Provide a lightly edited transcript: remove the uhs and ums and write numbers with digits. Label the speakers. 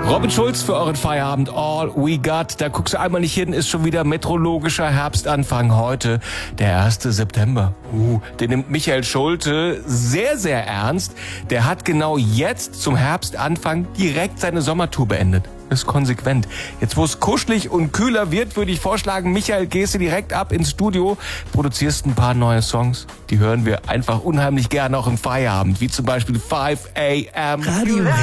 Speaker 1: Robin Schulz für euren Feierabend. All we got. Da guckst du einmal nicht hin, ist schon wieder meteorologischer Herbstanfang heute. Der 1. September. Den nimmt Michael Schulte sehr, sehr ernst. Der hat genau jetzt zum Herbstanfang direkt seine Sommertour beendet. Das ist konsequent. Jetzt, wo es kuschelig und kühler wird, würde ich vorschlagen, Michael, gehst du direkt ab ins Studio, produzierst ein paar neue Songs. Die hören wir einfach unheimlich gerne auch im Feierabend, wie zum Beispiel 5 a.m.
Speaker 2: Radio